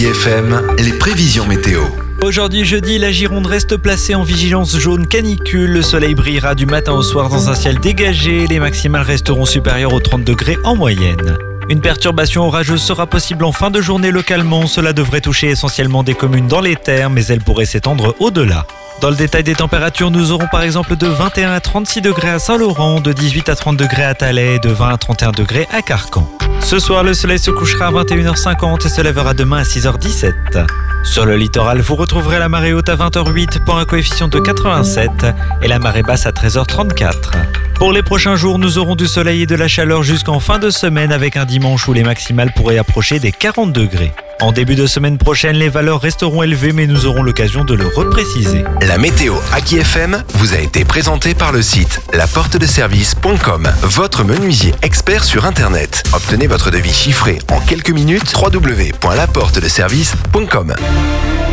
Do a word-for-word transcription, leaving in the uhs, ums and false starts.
Aki F M, les prévisions météo. Aujourd'hui jeudi, la Gironde reste placée en vigilance jaune canicule. Le soleil brillera du matin au soir dans un ciel dégagé. Les maximales resteront supérieures aux trente degrés en moyenne. Une perturbation orageuse sera possible en fin de journée localement. Cela devrait toucher essentiellement des communes dans les terres, mais elle pourrait s'étendre au-delà. Dans le détail des températures, nous aurons par exemple de vingt et un à trente-six degrés à Saint-Laurent, de dix-huit à trente degrés à Thalais, de vingt à trente et un degrés à Carcan. Ce soir, le soleil se couchera à vingt et une heures cinquante et se lèvera demain à six heures dix-sept. Sur le littoral, vous retrouverez la marée haute à vingt heures huit pour un coefficient de quatre-vingt-sept et la marée basse à treize heures trente-quatre. Pour les prochains jours, nous aurons du soleil et de la chaleur jusqu'en fin de semaine avec un dimanche où les maximales pourraient approcher des quarante degrés. En début de semaine prochaine, les valeurs resteront élevées mais nous aurons l'occasion de le repréciser. La météo Aki F M vous a été présentée par le site la porte de service point com, votre menuisier expert sur Internet. Obtenez votre devis chiffré en quelques minutes, w w w point la porte de service point com.